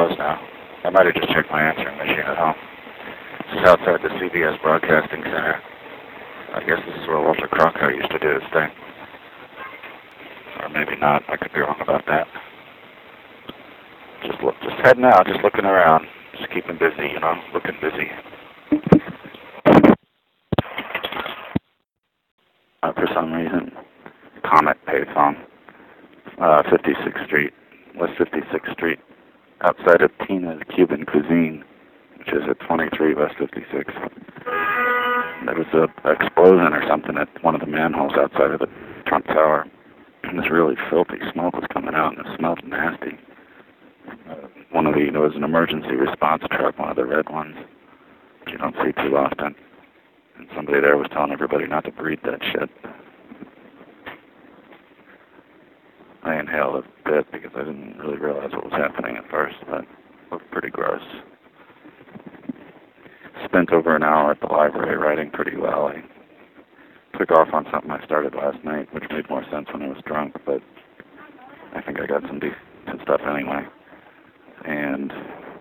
close now. I might have just checked my answering machine at home. This is outside the CBS Broadcasting Center. I guess this is where Walter Cronkite used to do his thing. Or maybe not. I could be wrong about that. Just heading out, just looking around. Just keeping busy, you know, looking busy. For some reason, Comet payphone. 56th Street, West 56th Street, outside of Tina's Cuban Cuisine, which is at 23 West 56. There was an explosion or something at one of the manholes outside of the Trump Tower. And this really filthy smoke was coming out, and it smelled nasty. There was an emergency response truck, one of the red ones, which you don't see too often. And somebody there was telling everybody not to breathe that shit. I inhaled a bit because I didn't really realize what was happening at first, but it looked pretty gross. Spent over an hour at the library writing pretty well. I took off on something I started last night, which made more sense when I was drunk, but I think I got some decent stuff anyway. And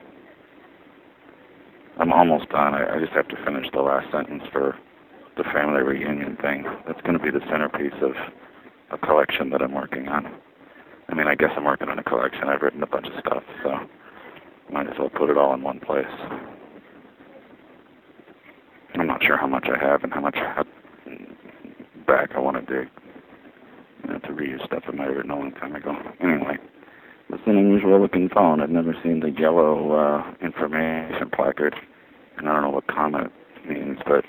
I'm almost done. I just have to finish the last sentence for the family reunion thing. That's going to be the centerpiece of a collection that I'm working on. I mean, I guess I'm working on a collection. I've written a bunch of stuff, so might as well put it all in one place. I'm not sure how much I have and how much back I want to dig. To reuse stuff I might have written a long time ago. Anyway, it's an unusual looking phone. I've never seen the yellow information placard. And I don't know what Comet means, but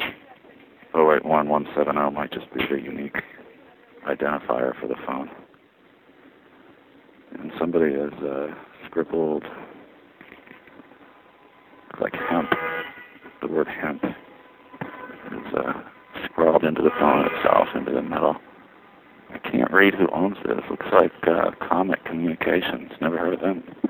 081170 might just be the unique identifier for the phone. And somebody has scribbled like hemp, the word hemp. It's scrawled into the phone itself, into the metal. I can't read who owns this. Looks like Comet Communications. Never heard of them.